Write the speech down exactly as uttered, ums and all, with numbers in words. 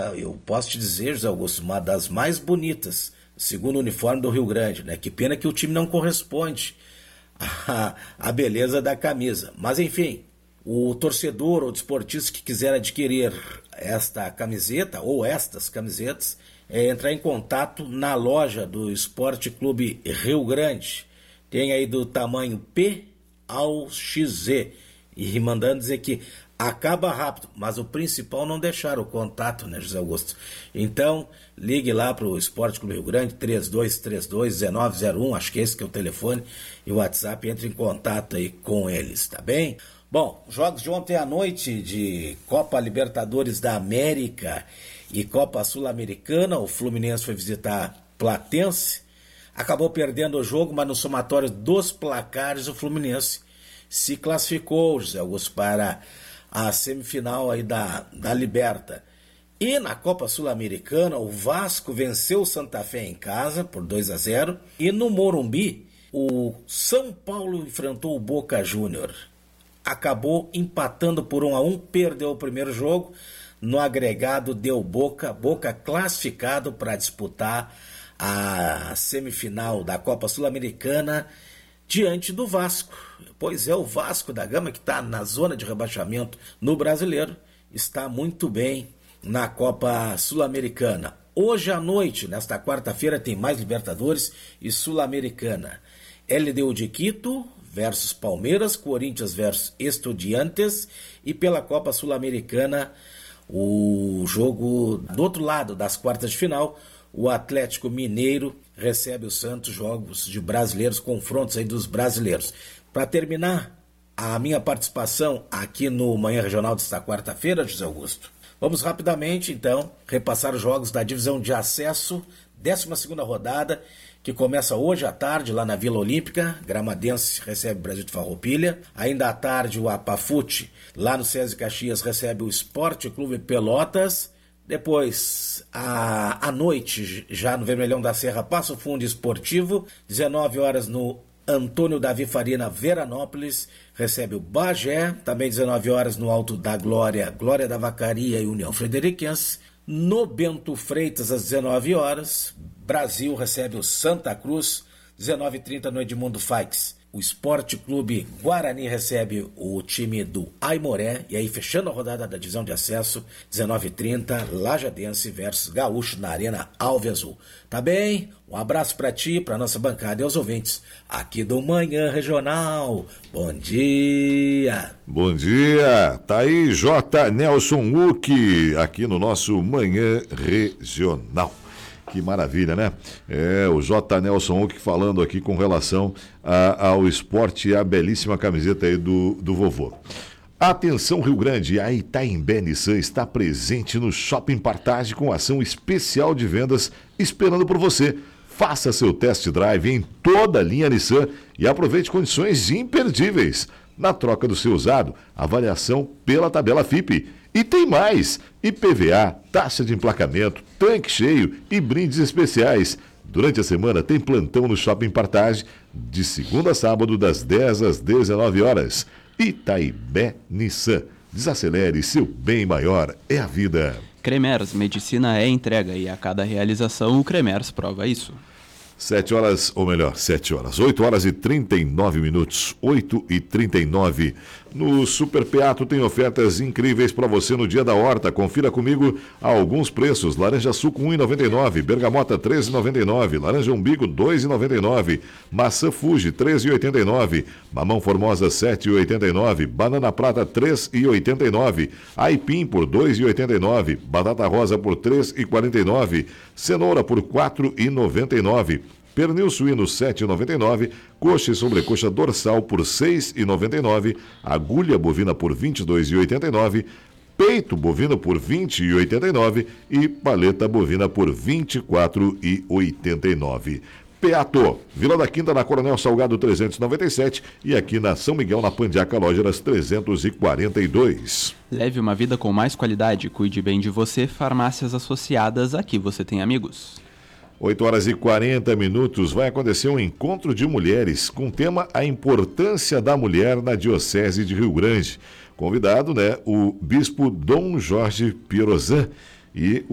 eu posso te dizer, José Augusto, uma das mais bonitas, segundo o uniforme do Rio Grande, né? Que pena que o time não corresponde à, à beleza da camisa. Mas enfim, o torcedor ou desportista que quiser adquirir esta camiseta ou estas camisetas, é entrar em contato na loja do Esporte Clube Rio Grande. Tem aí do tamanho P ao X Z. E mandando dizer que acaba rápido, mas o principal não deixar o contato, né, José Augusto? Então, ligue lá para o Esporte Clube Rio Grande, três dois três dois, um nove zero um, acho que esse que é o telefone, e o WhatsApp, entre em contato aí com eles, tá bem? Bom, jogos de ontem à noite de Copa Libertadores da América e Copa Sul-Americana, o Fluminense foi visitar Platense, acabou perdendo o jogo, mas no somatório dos placares o Fluminense se classificou, José Augusto, para a semifinal aí da, da Liberta. E na Copa Sul-Americana, o Vasco venceu o Santa Fé em casa por dois a zero. E no Morumbi, o São Paulo enfrentou o Boca Júnior. Acabou empatando por um a um, perdeu o primeiro jogo. No agregado deu Boca, Boca classificado para disputar a semifinal da Copa Sul-Americana diante do Vasco. Pois é, o Vasco da Gama, que está na zona de rebaixamento no Brasileiro, está muito bem na Copa Sul-Americana. Hoje à noite, nesta quarta-feira, tem mais Libertadores e Sul-Americana. L D U de Quito versus Palmeiras, Corinthians versus Estudiantes, e pela Copa Sul-Americana, o jogo do outro lado das quartas de final, o Atlético Mineiro recebe o Santos, jogos de brasileiros, confrontos aí dos brasileiros. Para terminar a minha participação aqui no Manhã Regional desta quarta-feira, José Augusto, vamos rapidamente, então, repassar os jogos da divisão de acesso, décima segunda rodada, que começa hoje à tarde lá na Vila Olímpica. Gramadense recebe o Brasil de Farroupilha. Ainda à tarde o Apafute, lá no César Caxias, recebe o Esporte Clube Pelotas. Depois, à, à noite, já no Vermelhão da Serra, Passo Fundo Esportivo, dezenove horas no Antônio Davi Faria, na Veranópolis, recebe o Bagé. Também dezenove horas no Alto da Glória, Glória da Vacaria e União Frederiquense. No Bento Freitas, às dezenove horas, Brasil recebe o Santa Cruz. dezenove e trinta no Edmundo Faix, o Esporte Clube Guarani recebe o time do Aimoré. E aí, fechando a rodada da divisão de acesso, dezenove e trinta, Lajadense versus Gaúcho na Arena Alve Azul. Tá bem? Um abraço para ti, para nossa bancada e aos ouvintes aqui do Manhã Regional. Bom dia! Bom dia! Tá aí J. Nelson Uck aqui no nosso Manhã Regional. Que maravilha, né? É, o J. Nelson Uck falando aqui com relação a, ao esporte e a belíssima camiseta aí do, do vovô. Atenção Rio Grande, a Itaimbé Nissan está presente no Shopping Partage com ação especial de vendas esperando por você. Faça seu test drive em toda a linha Nissan e aproveite condições imperdíveis. Na troca do seu usado, avaliação pela tabela F I P. E tem mais! I P V A, taxa de emplacamento, tanque cheio e brindes especiais. Durante a semana tem plantão no Shopping Partage, de segunda a sábado, das dez às dezenove horas. Itaimbé Nissan. Desacelere, seu bem maior é a vida. Cremers, medicina é entrega e a cada realização o Cremers prova isso. Sete horas, ou melhor, sete horas, oito horas e trinta e nove minutos, oito e trinta e nove. No Super Peato tem ofertas incríveis para você no dia da horta. Confira comigo alguns preços. Laranja suco um real e noventa e nove centavos, bergamota treze reais e noventa e nove centavos, laranja umbigo dois reais e noventa e nove centavos, maçã Fuji treze reais e oitenta e nove centavos, mamão formosa sete reais e oitenta e nove centavos, banana prata três reais e oitenta e nove centavos, aipim por dois reais e oitenta e nove centavos, batata rosa por três reais e quarenta e nove centavos, cenoura por quatro reais e noventa e nove centavos, pernil suíno sete reais e noventa e nove centavos, coxa e sobrecoxa dorsal por seis reais e noventa e nove centavos, agulha bovina por vinte e dois reais e oitenta e nove centavos, peito bovino por vinte reais e oitenta e nove centavos e paleta bovina por vinte e quatro reais e oitenta e nove centavos. Peato, Vila da Quinta, na Coronel Salgado trezentos e noventa e sete e aqui na São Miguel, na Pandiaca, loja das trezentos e quarenta e dois. Leve uma vida com mais qualidade, cuide bem de você, farmácias associadas, aqui você tem amigos. oito horas e quarenta minutos, vai acontecer um encontro de mulheres com o tema A Importância da Mulher na Diocese de Rio Grande. Convidado, né, o bispo Dom Jorge Pirozan e